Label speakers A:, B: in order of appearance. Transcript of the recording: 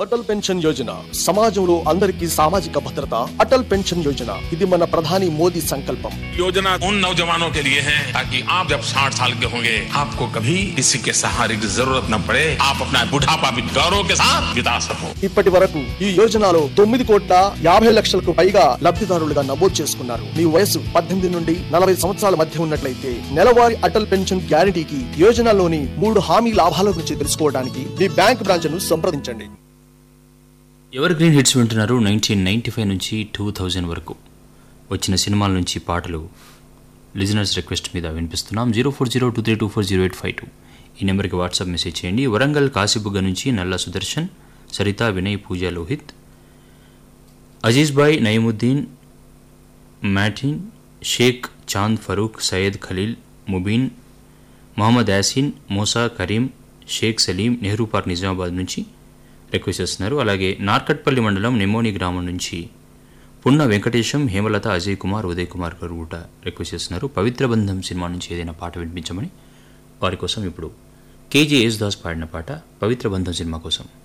A: Atal pension Yojana సమాజంలో అందరికీ సామాజిక భద్రత. అటల్ పెన్షన్ యోజన ఇది మన ప్రధాని మోదీ సంకల్పం.
B: योजना उन नौजवानों के लिए है ताकि आप जब 60 साल के होंगे आपको कभी किसी के सहारे की जरूरत न पड़े, आप अपना बुढ़ापा भी गौरव के साथ बिता सको.
A: ఇప్పటి వరకు ఈ యోజనలో 9,50,00,000కు పైగా లబ్ధిదారులుగా నమోదు చేసుకున్నారు. మీ వయసు 18 నుండి 40 సంవత్సరాల మధ్య ఉన్నట్లయితే నెలవారీ అటల్ పెన్షన్ గ్యారెంటీకి యోజనలోని 3 హామీ లాభాల గురించి తెలుసుకోవడానికి మీ బ్యాంక్ బ్రాంచ్ను సంప్రదించండి.
C: ఎవర్ గ్రీన్ హిట్స్ వింటున్నారు. 1995 నుంచి 2000 వరకు వచ్చిన సినిమాల నుంచి పాటలు లిజనర్స్ రిక్వెస్ట్ మీద వినిపిస్తున్నాం. 0402324085 ఈ నెంబర్కి వాట్సాప్ మెసేజ్ చేయండి. వరంగల్ కాశీబుగ్గ నుంచి నల్ల సుదర్శన్, సరిత, వినయ్, పూజ, లోహిత్, అజీజ్ బాయ్, నయముద్దీన్, మ్యాటిన్, షేక్, చాంద్, ఫరూక్, సయ్యద్, ఖలీల్, ముబీన్, మొహమ్మద్ యాసిన్, మూసా, కరీం, షేక్ సలీం నెహ్రూ పార్క్ నిజామాబాద్ నుంచి రిక్వెస్ట్ చేస్తున్నారు. అలాగే నార్కట్పల్లి మండలం నెమోని గ్రామం నుంచి పున్న వెంకటేశం, హేమలత, అజయ్ కుమార్, ఉదయ్ కుమార్ గారు కూడా రిక్వెస్ట్ చేస్తున్నారు. పవిత్ర బంధం సినిమా నుంచి ఏదైనా పాట వినిపించమని. వారి కోసం ఇప్పుడు కేజే యేసుదాస్ పాడిన పాట పవిత్ర బంధం సినిమా కోసం.